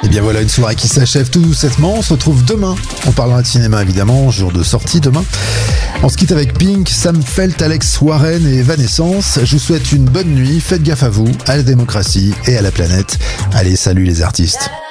bien voilà, une soirée qui s'achève tout doucettement. On se retrouve demain. On parlera de cinéma évidemment, jour de sortie demain. On se quitte avec Pink, Sam Felt, Alex Warren et Evanescence. Je vous souhaite une bonne nuit, faites gaffe à vous, à la démocratie et à la planète. Allez, salut les artistes.